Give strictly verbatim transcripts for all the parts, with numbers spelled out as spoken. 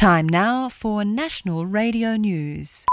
Time now for National Radio News.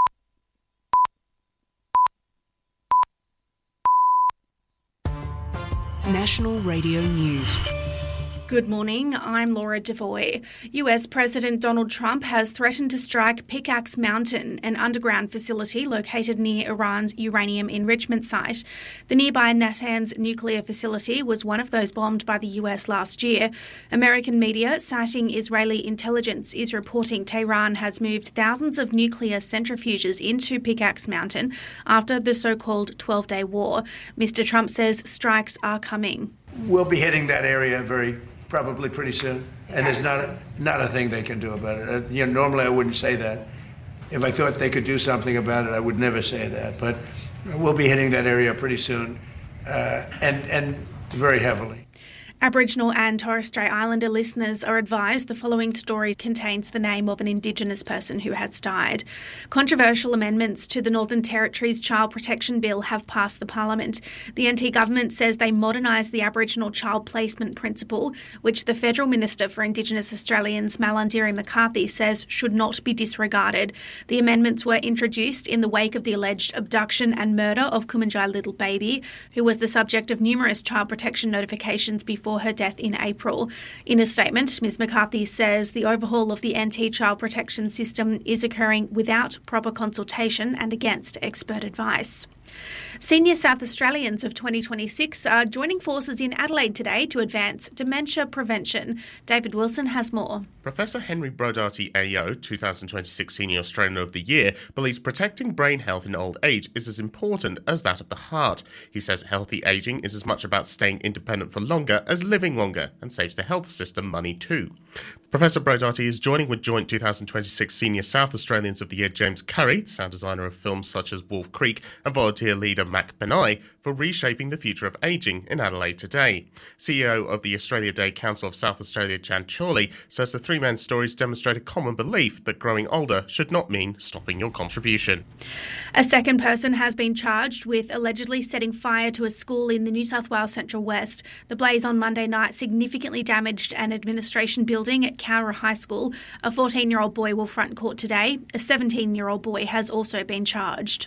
National Radio News. Good morning, I'm Laura Devoy. U S President Donald Trump has threatened to strike Pickaxe Mountain, an underground facility located near Iran's uranium enrichment site. The nearby Natanz nuclear facility was one of those bombed by the U S last year. American media, citing Israeli intelligence, is reporting Tehran has moved thousands of nuclear centrifuges into Pickaxe Mountain after the so-called twelve-day war. Mister Trump says strikes are coming. We'll be hitting that area very probably pretty soon, and there's not a, not a thing they can do about it. Uh, you know, normally I wouldn't say that. If I thought they could do something about it, I would never say that. But we'll be hitting that area pretty soon, uh, and and very heavily. Aboriginal and Torres Strait Islander listeners are advised the following story contains the name of an Indigenous person who has died. Controversial amendments to the Northern Territory's Child Protection Bill have passed the Parliament. The N T government says they modernise the Aboriginal child placement principle, which the Federal Minister for Indigenous Australians, Malarndirri McCarthy, says should not be disregarded. The amendments were introduced in the wake of the alleged abduction and murder of Kumanjai Little Baby, who was the subject of numerous child protection notifications before her death in April. In a statement, Miz McCarthy says the overhaul of the N T child protection system is occurring without proper consultation and against expert advice. Senior South Australians of twenty twenty-six are joining forces in Adelaide today to advance dementia prevention. David Wilson has more. Professor Henry Brodaty A O, twenty twenty-six Senior Australian of the Year, believes protecting brain health in old age is as important as that of the heart. He says healthy ageing is as much about staying independent for longer as living longer, and saves the health system money too. Professor Brodaty is joining with joint twenty twenty-six Senior South Australians of the Year James Curry, sound designer of films such as Wolf Creek, and volunteer leader Mac Benai, for reshaping the future of ageing in Adelaide today. C E O of the Australia Day Council of South Australia, Jan Chorley, says the three men's stories demonstrate a common belief that growing older should not mean stopping your contribution. A second person has been charged with allegedly setting fire to a school in the New South Wales Central West. The blaze on Monday night significantly damaged an administration building at Cowra High School. A fourteen-year-old boy will front court today. A seventeen-year-old boy has also been charged.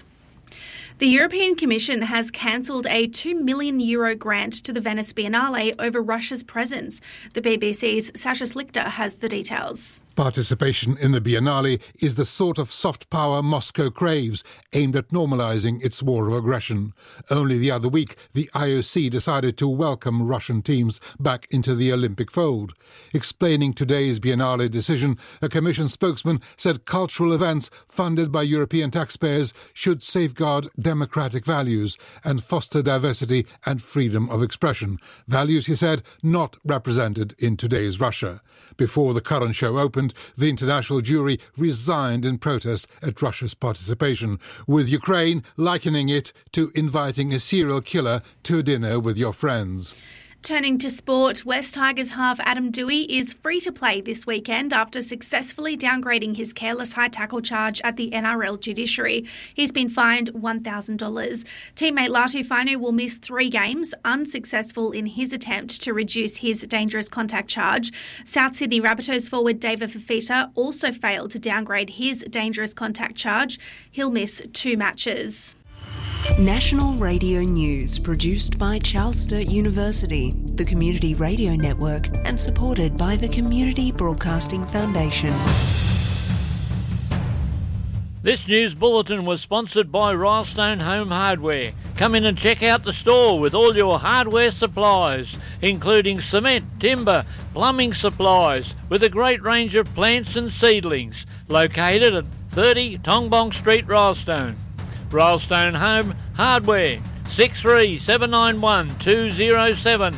The European Commission has cancelled a two million euro grant to the Venice Biennale over Russia's presence. The B B C's Sasha Slichter has the details. Participation in the Biennale is the sort of soft power Moscow craves, aimed at normalising its war of aggression. Only the other week, the I O C decided to welcome Russian teams back into the Olympic fold. Explaining today's Biennale decision, a Commission spokesman said cultural events funded by European taxpayers should safeguard democratic values and foster diversity and freedom of expression. Values, he said, not represented in today's Russia. Before the current show opened, the international jury resigned in protest at Russia's participation, with Ukraine likening it to inviting a serial killer to dinner with your friends. Turning to sport, West Tigers half Adam Doueihi is free to play this weekend after successfully downgrading his careless high tackle charge at the N R L judiciary. He's been fined one thousand dollars. Teammate Latu Fainu will miss three games, unsuccessful in his attempt to reduce his dangerous contact charge. South Sydney Rabbitohs forward David Fifita also failed to downgrade his dangerous contact charge. He'll miss two matches. National Radio News, produced by Charles Sturt University, the Community Radio Network, and supported by the Community Broadcasting Foundation. This news bulletin was sponsored by Rylestone Home Hardware. Come in and check out the store with all your hardware supplies, including cement, timber, plumbing supplies, with a great range of plants and seedlings, located at thirty Tongbong Street, Rylestone. Rylestone Home Hardware, six three seven nine one two zero seven.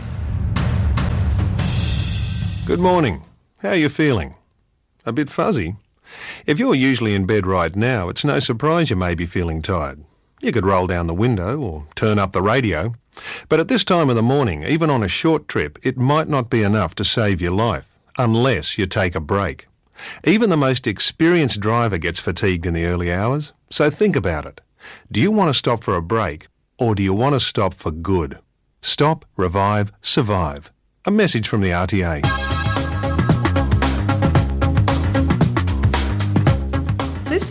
Good morning. How are you feeling? A bit fuzzy? If you're usually in bed right now, it's no surprise you may be feeling tired. You could roll down the window or turn up the radio. But at this time of the morning, even on a short trip, it might not be enough to save your life, unless you take a break. Even the most experienced driver gets fatigued in the early hours, so think about it. Do you want to stop for a break, or do you want to stop for good? Stop, revive, survive. A message from the R T A.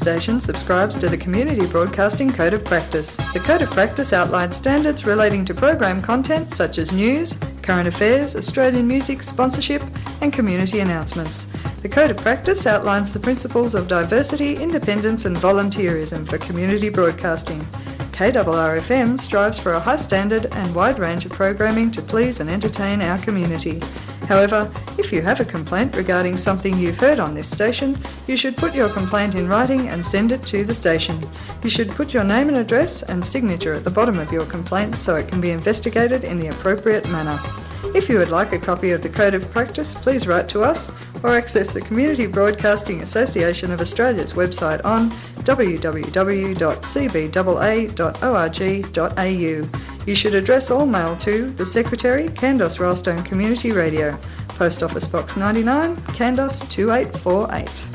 station subscribes to the Community Broadcasting Code of Practice. The Code of Practice outlines standards relating to program content such as news, current affairs, Australian music, sponsorship and community announcements. The Code of Practice outlines the principles of diversity, independence and volunteerism for community broadcasting. K R R F M strives for a high standard and wide range of programming to please and entertain our community. However, if you have a complaint regarding something you've heard on this station, you should put your complaint in writing and send it to the station. You should put your name and address and signature at the bottom of your complaint so it can be investigated in the appropriate manner. If you would like a copy of the Code of Practice, please write to us or access the Community Broadcasting Association of Australia's website on w w w dot c b a a dot org dot a u. You should address all mail to the Secretary, Kandos Rylstone Community Radio, Post Office Box ninety-nine, Kandos two eight four eight.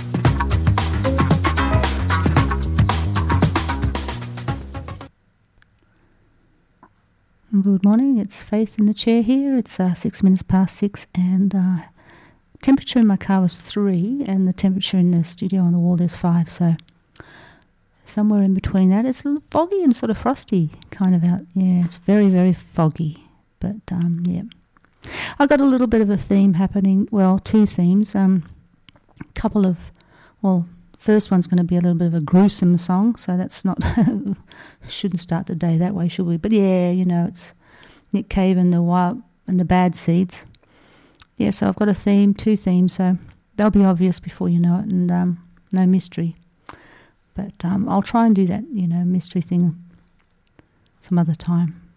Good morning, it's Faith in the chair here. It's uh, six minutes past six and uh, temperature in my car was three and the temperature in the studio on the wall is five, so somewhere in between that. It's a little foggy and sort of frosty kind of out. Yeah, it's very, very foggy, but um, yeah. I got a little bit of a theme happening, well, two themes. Um, a couple of, well, first one's going to be a little bit of a gruesome song, so that's not, shouldn't start the day that way, should we? But yeah, you know, it's Nick Cave and the Wild and the Bad Seeds. Yeah, so I've got a theme, two themes, so they'll be obvious before you know it, and um, no mystery. But um, I'll try and do that, you know, mystery thing some other time.